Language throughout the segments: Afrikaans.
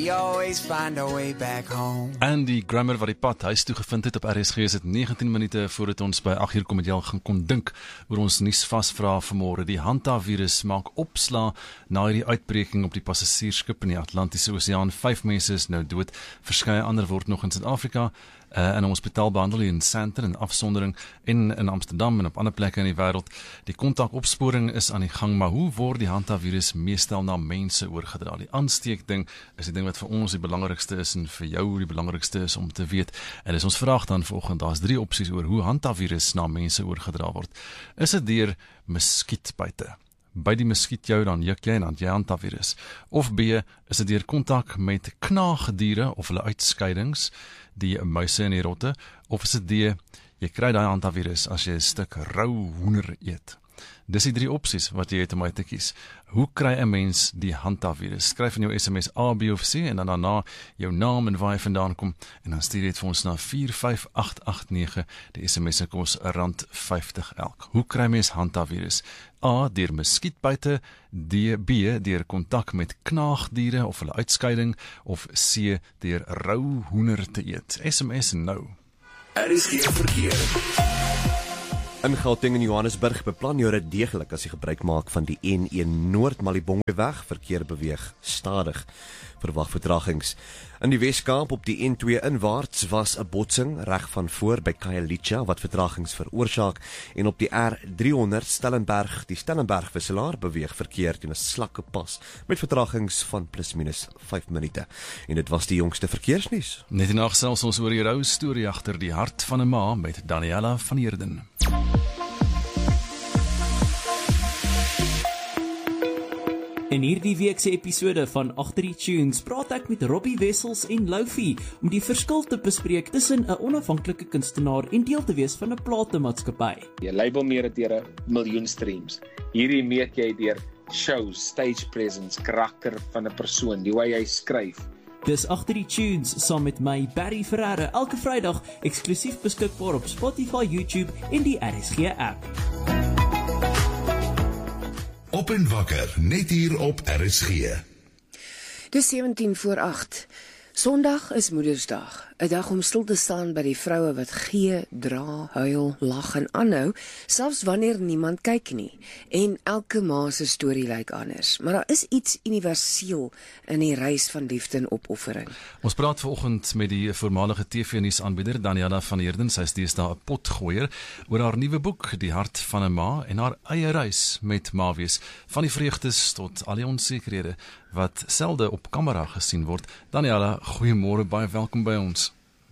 we always find our way back home. Andy Grammer wat die pad huis toe gevind het op RSG is dit 19 minute voordat ons by 8 uur kom met jou gaan kon dink oor ons nuus vasvra vanmôre. Die Hanta-virus maak opsla na hierdie uitbreking op die passasiersskip in die Atlantiese Oseaan. 5 mense is nou dood, verskeie ander word nog in Suid-Afrika in 'n hospitaal behandel in Sandton in afsondering en in Amsterdam en op ander plekke in die wêreld. Die kontakopsporing is aan die gang, maar hoe word die Hanta-virus meestal na mense oorgedra? Die aansteekding is die ding wat vir ons die belangrikste is en vir jou die belangrikste is om te weet. En dis ons vraag dan vanoggend, daar's 3 opsies oor hoe Hanta-virus na mense oorgedra word. Is dit deur muskietbyte? By die muskiet jou, dan juk jy en dan jy Hanta-virus. Of B, is dit deur kontak met knaagdiere of hulle uitskeidings, die muise en die rotte, of is dit D, jy kry daai Hanta-virus as jy 'n stuk rou hoender eet. Dis die 3 opsies wat jy het om uit te kies. Hoe kry 'n mens die Hanta-virus? Skryf in jou SMS A, B of C en dan daarna jou naam en waar jy vandaan kom en dan stuur jy dit vir ons na 45889. Die SMS kos R50 elk. Hoe kry mens Hanta-virus? A, deur muskietbyte, B, deur kontak met knaagdiere of hulle uitskeiding, of C, deur rou hoender te eet. SMS nou. RSG verkeer. In Gauteng en Johannesburg beplan jy dit deeglik as jy gebruik maak van die N1 Noord Malibongwe-weg. Verkeer beweeg stadig. Verwag vertragings. In die Weskaap op die N2 inwaarts was 'n botsing reg van voor by Khayelitsha wat vertragings veroorsaak en op die R300 Stellenberg, die Stellenberg-wisselaar beweeg verkeer teen 'n slakke pas met vertragings van plus minus 5 minute. En dit was die jongste verkeersnuus. Net hierna gesels ons oor die rou storie agter die hart van 'n ma met Daniella van Heerden. In hierdie week se episode van Agter die Tunes praat ek met Robbie Wessels en Loufie om die verskil te bespreek tussen 'n onafhanklike kunstenaar en deel te wees van 'n platemaatskappy. Jy label meer deur 'n miljoen streams. Hierdie meet jy deur shows, stage presence, karakter van 'n persoon, die hoe hy skryf. Dis Agter die Tunes saam met my Barry Ferreira elke Vrydag eksklusief beskikbaar op Spotify, YouTube en die RSG app. Op en wakker, net hier op RSG. Dis 17 voor 8. Sondag is Moedersdag. 'n Dag om stil te staan by die vroue wat gee, dra, huil, lag en aanhou, selfs wanneer niemand kyk nie. En elke ma se storie lyk anders. Maar daar is iets universeel in die reis van liefde en opoffering. Ons praat vanoggend met die voormalige TV-nuusaanbieder Daniella van Heerden. Sy is deesdae 'n potgooier oor haar nuwe boek, Die Hart van 'n Ma, en haar eie reis met ma wees, van die vreugdes tot al die onsekerhede wat selde op kamera gesien word. Daniella, goeiemôre, baie welkom by ons.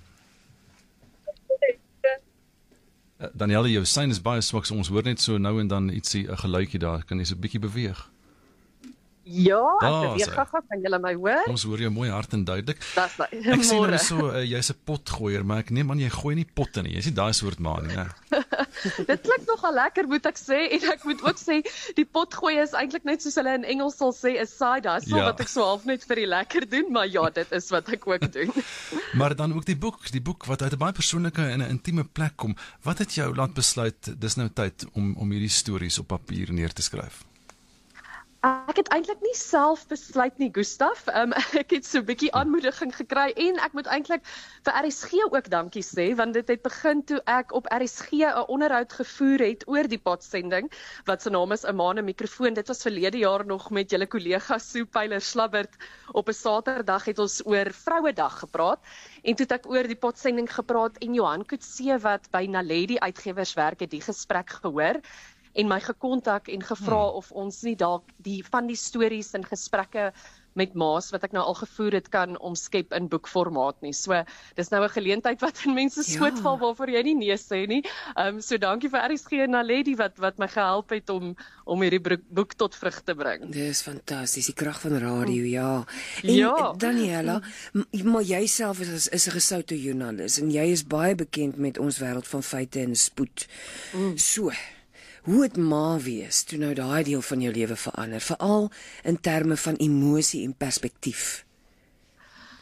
Daniella, jou sein is baie swak, so ons hoor net so nou en dan ietsie, 'n geluidjie daar. Kan jy so 'n bietjie beweeg? Ja, ek beweeg gaga, kan julle my hoor? Ons hoor jou mooi hard en duidelik. Dis nou. Ek sien nou so, jy's 'n potgooier, maar ek neem aan jy gooi nie potte nie. Jy's nie daai soort man nie, né? Dit klink nogal lekker, moet ek sê, en ek moet ook sê die potgooi is eintlik net soos hulle in Engels sal sê 'n side hustle, wat ek so half net vir die lekker doen, maar ja, dit is wat ek ook doen. Maar dan ook die boek wat uit 'n baie persoonlike en 'n intieme plek kom. Wat het jou laat besluit dis nou tyd om hierdie stories op papier neer te skryf? Ek het eintlik nie self besluit nie, Gustaf. Ek het so 'n bietjie aanmoediging gekry en ek moet eintlik vir RSG ook dankie sê, want dit het begin toe ek op RSG 'n onderhoud gevoer het oor die podsending, wat se naam is 'n ma en 'n mikrofoon. Dit was verlede jaar nog met julle kollega Sue Pyler Slabbert. Op 'n Saterdag het ons oor Vrouedag gepraat en toe het ek oor die podsending gepraat en Johan Coetzee wat by Naledi Uitgewers werk het die gesprek gehoor en my gekontak en gevra of ons nie dalk van die stories en gesprekke met ma's wat ek nou al gevoer het kan omskep in boekformaat nie. So dis nou 'n geleentheid wat in mense skoot val waarvoor jy nie nee sê nie. So dankie vir RSG en Naledi wat my gehelp het om hierdie boek tot vrug te bring. Dis fantasties, die krag van radio, ja. En Daniella, maar jy self is 'n gesoute joernalis en jy is baie bekend met ons wêreld van feite en spoed. So, hoe het ma wees toe nou daai deel van jou lewe verander, veral in terme van emosie en perspektief?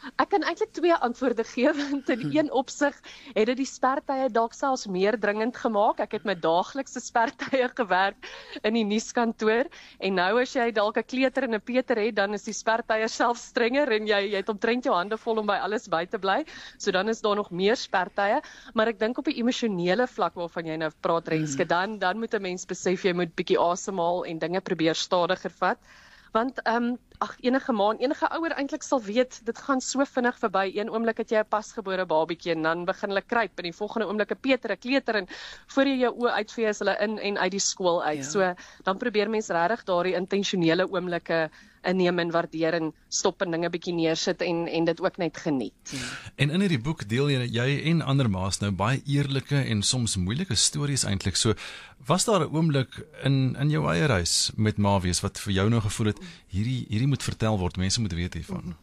Ek kan eintlik 2 antwoorde gee, want in een opsig het dit die spertye dalk selfs meer dringend gemaak. Ek het met daaglikse spertye gewerk in die nuuskantoor en nou as jy dalk 'n kleuter en 'n peter het, dan is die spertye self strenger en jy het omtrent jou hande vol om by alles by te bly. So dan is daar nog meer spertye, maar ek dink op die emosionele vlak waarvan jy nou praat, Renske, dan moet 'n mens besef jy moet bietjie asemhaal en dinge probeer stadiger vat. Want enige ma en enige ouer eintlik sal weet, dit gaan so vinnig verby. Een oomblik het jy 'n pasgebore babietjie en dan begin hulle kruip en die volgende oomblik 'n peter, 'n kleuter en voor jy jou oë uitvee is hulle in en uit die skool uit. Ja. So dan probeer mens regtig daardie intentionele oomblikke inneem en waardeer en stop en dinge bietjie neersit en dit ook net geniet. Ja. En in hierdie boek deel jy en ander ma's nou baie eerlike en soms moeilike stories eintlik. So was daar 'n oomblik in jou eie reis met ma wees wat vir jou nou gevoel het hierdie moet vertel word, mense moet weet hiervan?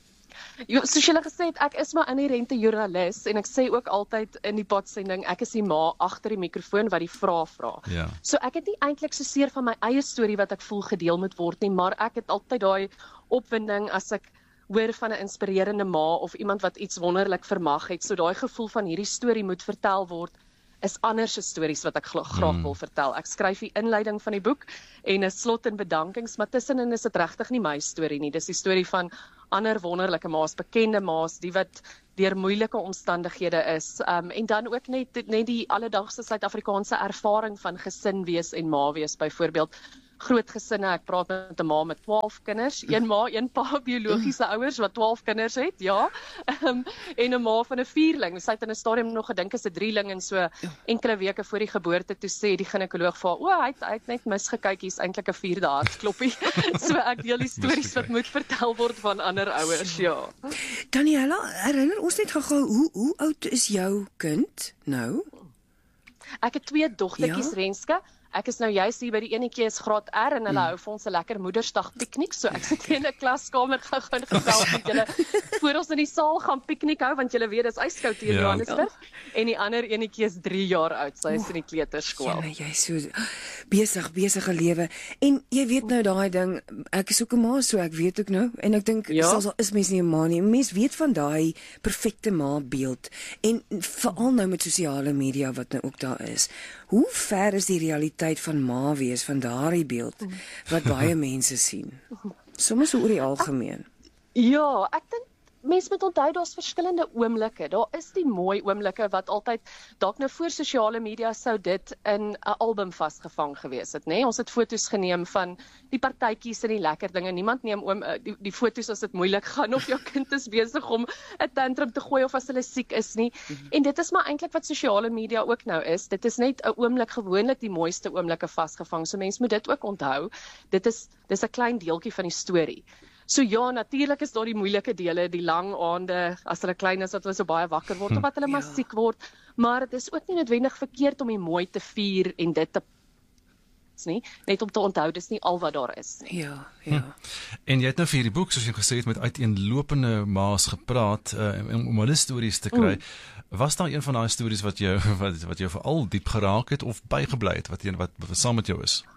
Soos julle gesê het, ek is maar inherente joernalis en ek sê ook altyd in die podsending, ek is die ma agter die mikrofoon wat die vrae vra. Ja. So ek het nie eintlik so seer van my eie storie wat ek voel gedeel moet word nie, maar ek het altyd daai opwinding as ek hoor van 'n inspirerende ma of iemand wat iets wonderlik vermag het. So daai gevoel van hierdie storie moet vertel word is ander se stories wat ek graag wil vertel. Ek skryf die inleiding van die boek en 'n slot en bedankings, maar tussenin is dit regtig nie my storie nie. Dis die storie van ander wonderlike ma's, bekende ma's, die wat deur moeilike omstandighede is. En dan ook net die alledaagse Suid-Afrikaanse ervaring van gesin wees en ma wees, byvoorbeeld groot gesinne. Ek praat met 'n ma met 12 kinders, een ma, een pa, biologiese ouers wat 12 kinders het, ja. En 'n ma van 'n vierling. Sy het in 'n stadium nog gedink is 'n drieling en so enkele weke voor die geboorte toe sê die ginekoloog vir haar, hy het net misgekyk, hier's eintlik 'n 4de hartkloppie. So ek deel die stories wat moet vertel word van ander ouers, ja. Daniella, herinner ons net gou, hoe oud is jou kind nou? Ek het 2 dogtertjies, Renske. Ek is nou juist hier by die enetjie is graad R en hulle hou vir ons 'n lekker Moedersdag piknik. So ek sit hier in 'n klaskamer gou-gou gesels met julle voor ons in die saal gaan piknik hou, want julle weet dis yskoud hier in Johannesburg. En die ander enetjie is 3 jaar oud. Sy is in die kleuterskool. Jy so besige lewe. En jy weet nou daai ding, ek is ook 'n ma, so ek weet ook nou en ek dink sal is mens nie 'n ma nie. Mens weet van daai perfekte ma beeld en veral nou met sosiale media wat nou ook daar is. Hoe ver is die realiteit van ma wees van daardie beeld wat baie mense sien? Soms oor die algemeen. Ja, ek dink mense moet onthou daar's verskillende oomblikke. Daar is die mooi oomblikke wat altyd dalk nou voor sosiale media sou dit in 'n album vasgevang gewees het, nê? Ons het foto's geneem van die partytjies en die lekker dinge. Niemand neem die foto's as dit moeilik gaan of jou kind is besig om 'n tantrum te gooi of as hulle siek is nie. En dit is maar eintlik wat sosiale media ook nou is. Dit is net 'n oomblik, gewoonlik die mooiste oomblikke vasgevang. So mense moet dit ook onthou. Dis 'n klein deeltjie van die storie. So ja, natuurlik is daar die moeilike dele, die lang aande, as hulle klein is, dat hulle so baie wakker word, of wat hulle maar siek word, maar dit is ook nie noodwendig verkeerd om die mooi te vier en dit te nie, net om te onthou, dis nie al wat daar is nie. Ja. En jy het nou vir hierdie boek, soos jy gesê het, met uiteenlopende ma's gepraat, om hulle stories te kry. Was daar een van daai stories wat jou veral diep geraak het, of bygebly het, wat saam met jou is?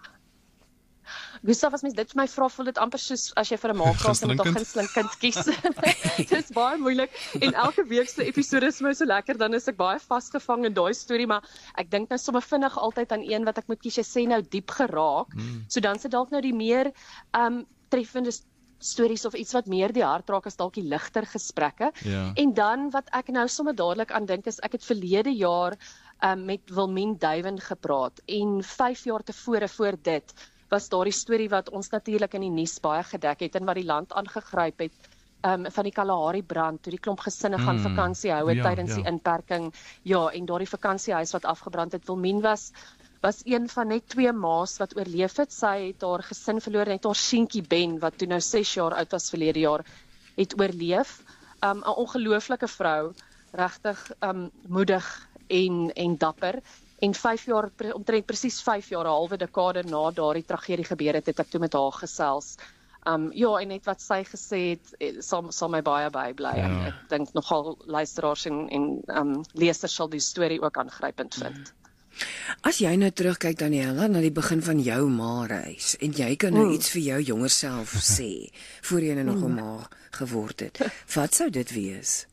Gustav, as mens dit vir my vra, voel dit amper soos as jy vir 'n ma vra om 'n gunsteling kind kies. Dit is baie moeilik en elke week se episode is my so lekker, dan is ek baie vasgevang in daai storie, maar ek dink nou sommer vinnig altyd aan een wat ek moet kies. Jy sê nou diep geraak. So dan sit dalk nou die meer treffende stories of iets wat meer die hart raak as dalk die ligter gesprekke. Ja. En dan wat ek nou sommer dadelik aan dink is ek het verlede jaar met Wilmien Duiven gepraat en 5 jaar tevore voor dit was daardie storie wat ons natuurlik in die nuus baie gedek het en wat die land aangegryp het van die Kalahari brand, toe die klomp gesinne gaan vakansie hou tydens die inperking. Ja, en daardie vakansiehuis wat afgebrand het. Wilmien was een van net 2 ma's wat oorleef het. Sy het haar gesin verloor, net haar seentjie Ben, wat toe nou 6 jaar oud was verlede jaar, het oorleef. 'n Ongelooflike vrou, regtig moedig en dapper. En 5 jaar, omtrent presies 5 jaar, 'n halwe dekade na daardie tragedie gebeur het ek toe met haar gesels. Ja, en net wat sy gesê het, sal my baie bybly. Ja. Ek dink nogal luisteraars en lesers sal die storie ook aangrypend vind. As jy nou terugkyk Daniella na die begin van jou ma-reis en jy kan nou iets vir jou jonger self sê voor jy nou nog 'n ma geword het, wat sou dit wees?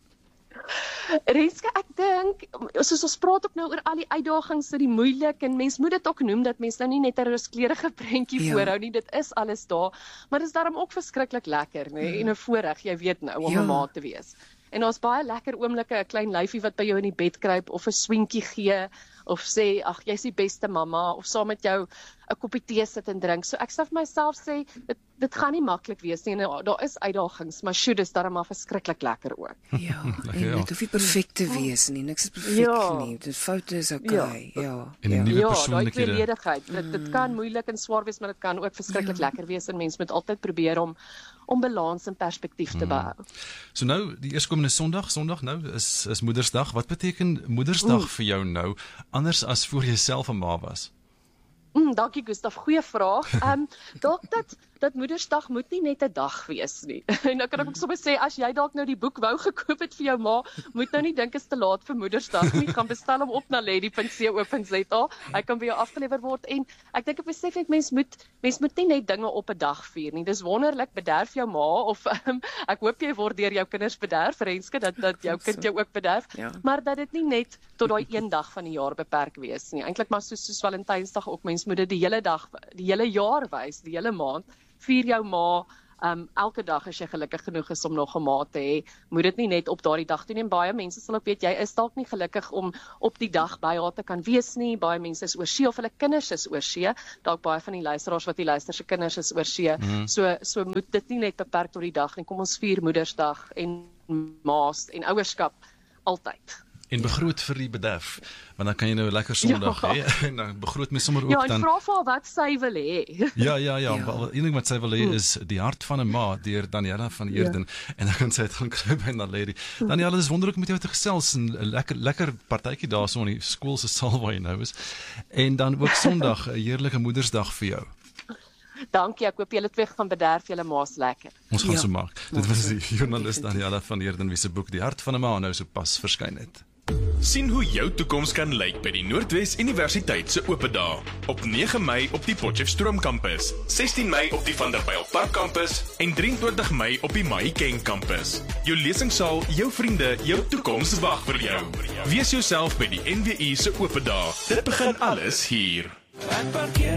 Renske, ek dink, soos ons praat ook nou oor al die uitdagings, die moeilik, en mens moet dit ook noem, dat mens nou nie net 'n rooskleurige prentjie voorhou nie, dit is alles daar, maar dit is daarom ook verskriklik lekker, nee, en 'n voorreg, jy weet nou, om 'n ma te wees. En daar's baie lekker oomblikke, 'n klein lyfie wat by jou in die bed kruip, of 'n swinkie gee, of sê, ag, jy's die beste mamma, of saam met jou 'n koppie tee sit en drink. So ek sal vir myself sê, dit gaan nie maklik wees nie, en daar is uitdagings, maar sjoe, dis darem maar verskriklik lekker ook. Ja, en dit hoef nie perfek te wees nie, niks is perfek nie, dit foute is okay, En 'n nuwe persoonlikhede. Daai tweeledigheid, dit kan moeilik en swaar wees, maar dit kan ook verskriklik lekker wees, en mens moet altyd probeer om balans en perspektief te behou. So nou, die eerskomende Sondag nou, is Moedersdag. Wat beteken Moedersdag vir jou nou, anders as voor jy self 'n ma was? Dankie Gustaf, goeie vraag. Dalk dat Moedersdag moet nie net 'n dag wees nie. En dan kan ek ook sommer sê, as jy dalk nou die boek wou gekoop het vir jou ma, moet nou nie dink is te laat vir Moedersdag nie, gaan bestel hom op na lady.co.za. Hy kan by jou afgelewer word, en ek dink ek besef net mens moet nie net dinge op 'n dag vier nie. Dis wonderlik, bederf jou ma, of ek hoop jy word deur jou kinders bederf, Renske, dat jou kind jou ook bederf, maar dat dit nie net tot daai een dag van die jaar beperk wees nie. Eintlik maar soos Valentynsdag ook, mens moet dit die hele dag, die hele jaar wys, die hele maand. Vier jou ma, elke dag as jy gelukkig genoeg is om nog 'n ma te hê, moet dit nie net op daardie dag doen, en baie mense sal ook weet, jy is dalk nie gelukkig om op die dag by haar te kan wees nie, baie mense is oorsee, of hulle kinders is oorsee, dalk baie van die luisteraars wat die luister se kinders is oorsee, so moet dit nie net beperk tot die dag nie, kom ons vier Moedersdag en maas en ouerskap altyd. En begroot vir die bederf, want dan kan jy nou 'n lekker Sondag hê, en dan begroot my sommer ook dan. Ja, en vra vir haar wat sy wil hê. Ja, een ding wat sy wil hê is Die Hart van 'n Ma deur Daniella van Eerden, en dan kan sy dit gaan kry by Naledi. Daniella, dis wonderlik om met jou te gesels, en 'n lekker partytjie daarso in die skool se saal waar jy nou is, en dan ook Sondag 'n heerlike Moedersdag vir jou. Dankie, ek hoop julle twee gaan bederf julle maas lekker. Ons gaan so maak. Dit was die joernalis Daniella van Eerden wie se boek Die Hart van 'n Ma nou so pas verskyn het. Sien hoe jou toekoms kan lyk by die Noordwes Universiteit se oop dae. Op 9 Mei op die Potchefstroom kampus, 16 Mei op die Vanderbijlpark kampus en 23 Mei op die Mahikeng kampus. Jou lesingsaal, jou vriende, jou toekoms wag vir jou. Wees jouself by die NWU se oop dae. Dit begin alles hier. Ek parkeer